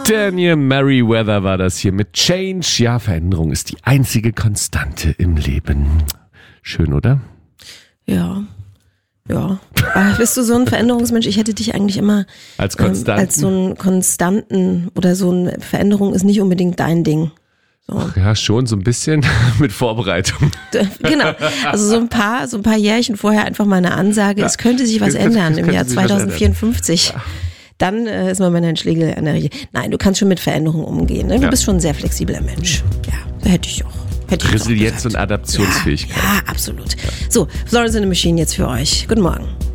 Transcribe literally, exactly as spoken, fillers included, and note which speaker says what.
Speaker 1: Daniel Merriweather war das hier mit Change. Ja, Veränderung ist die einzige Konstante im Leben. Schön, oder?
Speaker 2: Ja. Ja. Aber bist du so ein Veränderungsmensch? Ich hätte dich eigentlich immer
Speaker 1: als, Konstanten?
Speaker 2: Ähm, als so einen Konstanten oder so eine Veränderung ist nicht unbedingt dein Ding. So.
Speaker 1: Ach ja, schon so ein bisschen mit Vorbereitung.
Speaker 2: Genau, also so ein paar, so ein paar Jährchen vorher einfach mal eine Ansage, ja. Es könnte sich was ändern im Jahr zwanzig vierundfünfzig. Ja. Dann äh, ist man bei Herrn Schlegel an der Regie. Nein, du kannst schon mit Veränderungen umgehen. Ne? Du ja. bist schon ein sehr flexibler Mensch. Ja, da hätte ich auch. Hätte ich
Speaker 1: Resilienz und Adaptionsfähigkeit.
Speaker 2: Ja, ja absolut. Ja. So, Florence in the Machine jetzt für euch. Guten Morgen.